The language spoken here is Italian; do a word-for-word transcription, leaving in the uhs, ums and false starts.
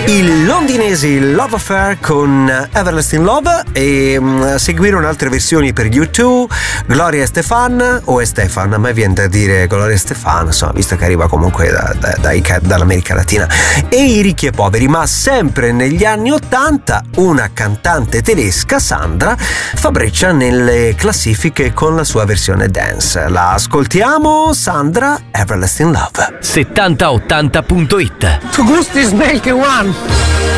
I londinesi Love Affair con Everlasting Love e um, seguirono altre versioni per U due, Gloria Estefan o Estefan, a me viene da dire Gloria Estefan, insomma, visto che arriva comunque da, da, dai, dall'America Latina, e i Ricchi e Poveri. Ma sempre negli anni ottanta una cantante tedesca, Sandra, fa breccia nelle classifiche con la sua versione dance. La ascoltiamo, Sandra, Everlasting Love. settanta ottanta punto it. Tu gusti smelke one.